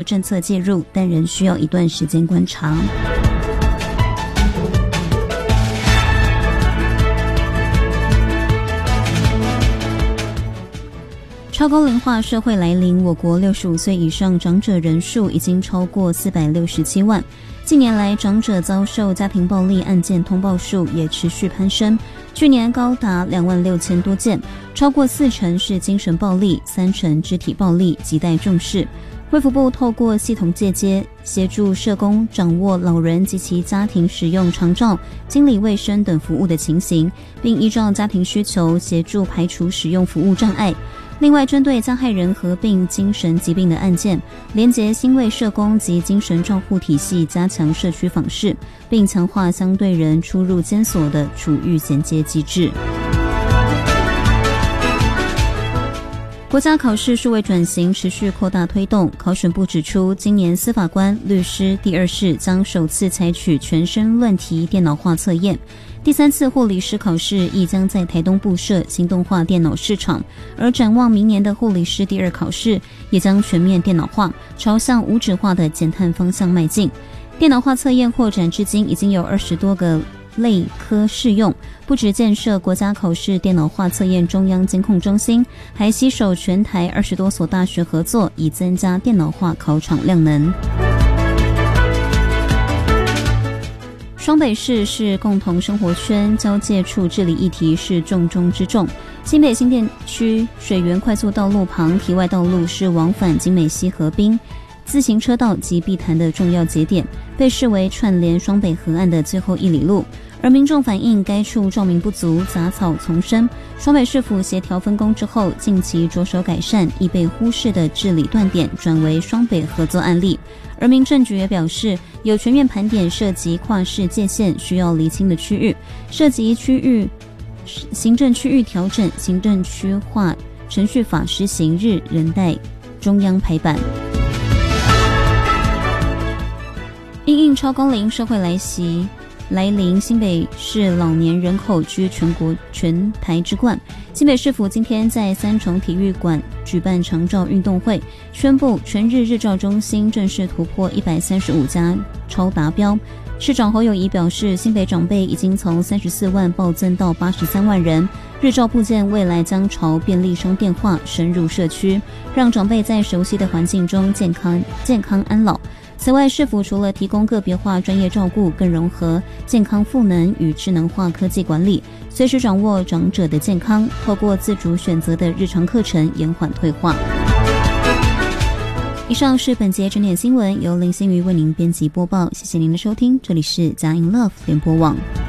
政策介入，但仍需要一段时间观察。超高龄化社会来临，我国65岁以上长者人数已经超过467万。近年来，长者遭受家庭暴力案件通报数也持续攀升，去年高达26000多件，超过40%是精神暴力，30%肢体暴力，亟待重视。卫福部透过系统介接，协助社工掌握老人及其家庭使用长照、经理卫生等服务的情形，并依照家庭需求协助排除使用服务障碍。另外，针对加害人合并精神疾病的案件，连结心卫社工及精神照护体系，加强社区访视，并强化相对人出入监所的处遇衔接机制。国家考试数位转型持续扩大推动，考选部指出，今年司法官、律师第2试将首次采取全身论题电脑化测验，第3次护理师考试亦将在台东布设行动化电脑市场，而展望明年的护理师第2考试也将全面电脑化，朝向无纸化的减碳方向迈进。电脑化测验获展至今已经有20多个类科适用，不只建设国家考试电脑化测验中央监控中心，还携手全台20多所大学合作，以增加电脑化考场量能。双北市是共同生活圈，交界处治理议题是重中之重。新北新店区水源快速道路旁堤外道路是往返景美溪河滨自行车道及碧潭的重要节点，被视为串联双北河岸的最后1里路。而民众反映该处照明不足，杂草丛生。双北市府协调分工之后，近期着手改善已被忽视的治理断点，转为双北合作案例。而民政局也表示，有全面盘点涉及跨市界限需要厘清的区域，涉及区域行政区域调整、行政区划程序法施行日仍待中央排版。因应超高龄社会来临，新北市老年人口居全台之冠。新北市府今天在3重体育馆举办长照运动会，宣布全日日照中心正式突破135家，超达标。市长侯友宜表示，新北长辈已经从34万暴增到83万人，日照部件未来将朝便利商店化深入社区，让长辈在熟悉的环境中健康安老。此外，市府除了提供个别化专业照顾，更融合健康赋能与智能化科技管理，随时掌握长者的健康，透过自主选择的日常课程延缓退化。以上是本节整点新闻，由林心瑜为您编辑播报，谢谢您的收听，这里是佳音 Love 联播网。